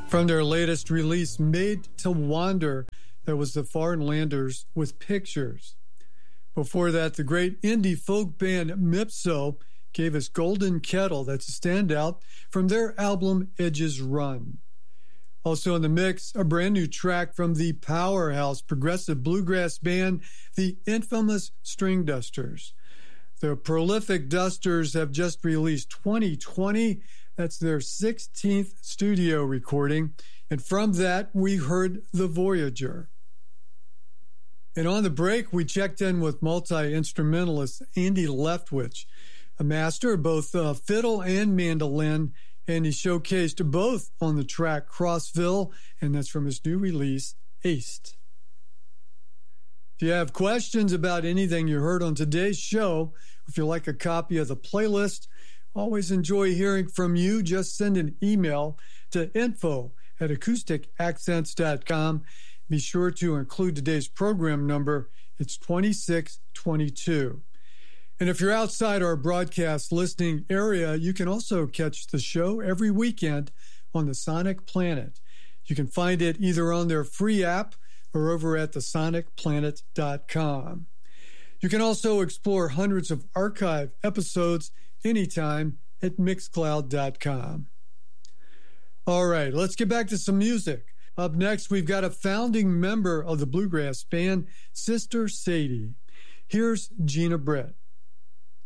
From their latest release, Made to Wander, that was the Foreignlanders with Pictures. Before that, the great indie folk band Mipso gave us Golden Kettle, that's a standout from their album Edges Run. Also in the mix, a brand new track from the powerhouse progressive bluegrass band, the infamous String Dusters. The prolific Dusters have just released 2020. That's their 16th studio recording. And from that, we heard The Voyager. And on the break, we checked in with multi-instrumentalist Andy Leftwich, a master of both fiddle and mandolin, and he showcased both on the track Crossville, and that's from his new release, Aced. If you have questions about anything you heard on today's show, if you'd like a copy of the playlist, always enjoy hearing from you. Just send an email to info@acousticaccents.com. Be sure to include today's program number. It's 2622. And if you're outside our broadcast listening area, you can also catch the show every weekend on the Sonic Planet. You can find it either on their free app or over at thesonicplanet.com. You can also explore hundreds of archive episodes anytime at mixcloud.com. All right, let's get back to some music. Up next, we've got a founding member of the bluegrass band, Sister Sadie. Here's Gina Brett.